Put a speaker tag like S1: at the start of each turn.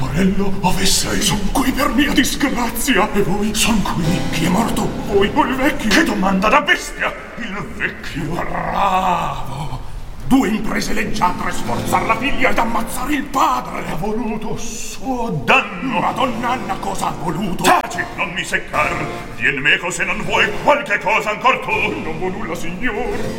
S1: Fiorello, ove sei? Son qui per mia disgrazia. E voi? Son qui. Chi è morto? Voi o il vecchio? Che domanda da bestia! Il vecchio. Bravo. 2 imprese leggiadre, sforzar la figlia ed ammazzare il padre. Ha voluto suo danno. Madonna Anna, cosa ha voluto?
S2: Taci, non mi seccar. Dien meco se non vuoi qualche cosa ancor tu.
S1: Non vo nulla, signor.